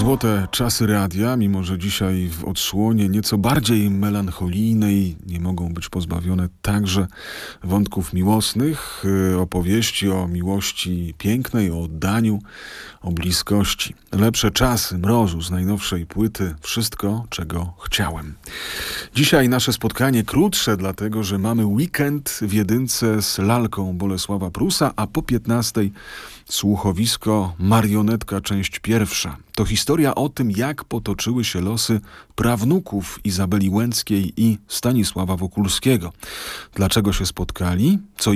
Złote czasy radia, mimo że dzisiaj w odsłonie nieco bardziej melancholijnej, nie mogą być pozbawione także wątków miłosnych, opowieści o miłości pięknej, o oddaniu, o bliskości. Lepsze czasy Mrozu z najnowszej płyty Wszystko, czego chciałem. Dzisiaj nasze spotkanie krótsze, dlatego że mamy weekend w jedynce z lalką Bolesława Prusa, a po 15:00 słuchowisko Marionetka, część pierwsza. To historia o tym, jak potoczyły się losy prawnuków Izabeli Łęckiej i Stanisława Wokulskiego. Dlaczego się spotkali? Co